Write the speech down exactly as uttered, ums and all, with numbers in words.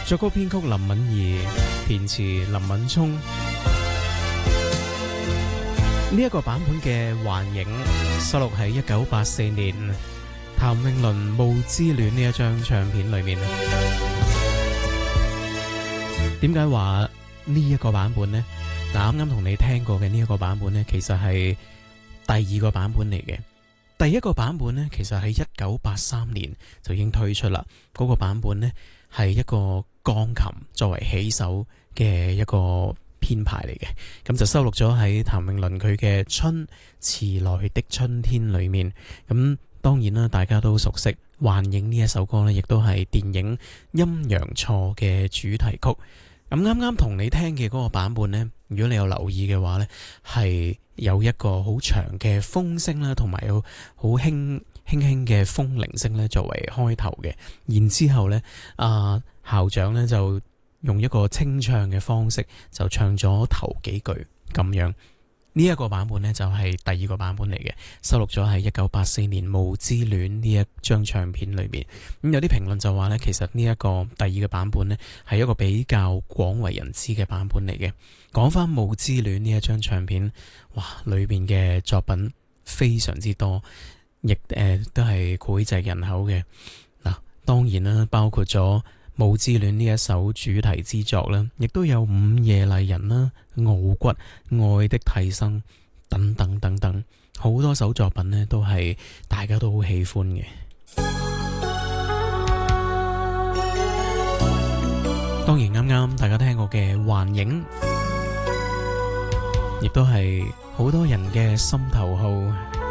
作曲編曲林敏怡，填詞林敏聰。呢一個版本嘅《幻影》收錄喺一九八四年譚詠麟《霧之戀》呢一張唱片裏面。點解話呢一個版本呢？嗱，啱啱同你聽過嘅呢一個版本呢，其實係第二個版本嚟嘅。第一個版本呢，其實喺一九八三年就已經推出啦。嗰個版本呢，係一個鋼琴作為起手嘅一個編排嚟嘅，咁就收錄咗喺譚詠麟佢嘅《春遲來的春天》裏面。咁當然啦，大家都熟悉《幻影》呢一首歌呢，亦都係電影《陰陽錯》嘅主題曲。咁啱啱同你聽嘅嗰個版本呢，如果你有留意嘅話呢，係有一個好長嘅風聲啦，同埋有好輕輕輕嘅風鈴聲咧作為開頭嘅。然之後呢，啊校長呢就用一個清唱嘅方式就唱咗頭幾句咁樣。呢一個版本呢，就係第二個版本嚟嘅，收錄咗喺一九八四年《霧之戀》呢一張唱片裏面。咁有啲評論就話呢，其實呢一個第二個版本呢，係一個比較廣為人知嘅版本嚟嘅。講翻《霧之戀》呢一張唱片，哇，裏邊嘅作品非常之多，亦誒、呃、都係膾炙人口嘅。嗱，當然啦，包括咗《霧之戀》呢一首主題之作啦，亦都有《午夜麗人》啦、《傲骨》、《愛的替身》等等等等，好多首作品呢都係大家都好喜歡嘅。當然啱啱大家聽過嘅《幻影》，亦都係好多人嘅心頭好。